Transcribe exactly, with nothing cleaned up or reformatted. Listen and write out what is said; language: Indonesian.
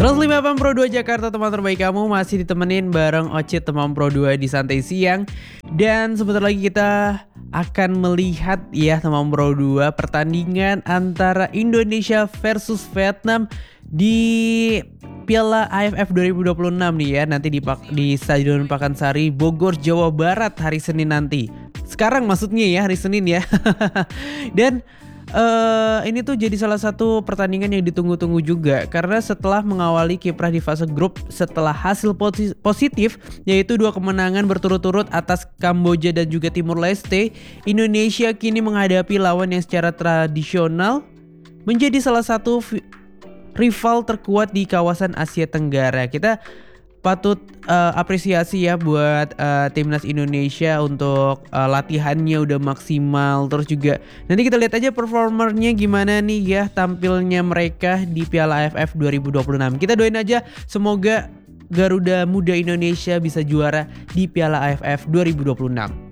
seratus lima delapan Pro dua Jakarta, teman terbaik kamu masih ditemenin bareng Ocit teman Pro dua di Santai Siang. Dan sebentar lagi kita akan melihat ya teman Pro dua pertandingan antara Indonesia versus Vietnam di Piala A F F dua ribu dua puluh enam nih ya. Nanti di, di Stadion Pakansari, Bogor, Jawa Barat hari Senin nanti. Sekarang maksudnya ya hari Senin ya. Dan Uh, ini tuh jadi salah satu pertandingan yang ditunggu-tunggu juga karena setelah mengawali kiprah di fase grup setelah hasil positif yaitu dua kemenangan berturut-turut atas Kamboja dan juga Timur Leste, Indonesia kini menghadapi lawan yang secara tradisional menjadi salah satu rival terkuat di kawasan Asia Tenggara. Kita patut uh, apresiasi ya buat uh, timnas Indonesia untuk uh, latihannya udah maksimal. Terus juga nanti kita lihat aja performernya gimana nih ya tampilnya mereka di Piala A F F dua ribu dua puluh enam. Kita doain aja semoga Garuda Muda Indonesia bisa juara di Piala A F F dua ribu dua puluh enam.